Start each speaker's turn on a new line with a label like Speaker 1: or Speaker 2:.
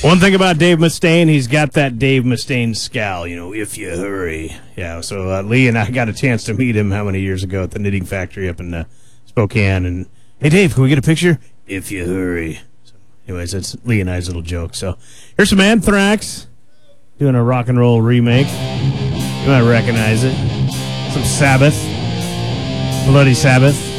Speaker 1: One thing about Dave Mustaine, he's got that Dave Mustaine scowl, if you hurry. Yeah, so Lee and I got a chance to meet him how many years ago at the Knitting Factory up in Spokane. And, hey, Dave, can we get a picture? If you hurry. So, anyways, that's Lee and I's little joke. So here's some Anthrax doing a rock and roll remake. You might recognize it. Some Sabbath. Bloody Sabbath.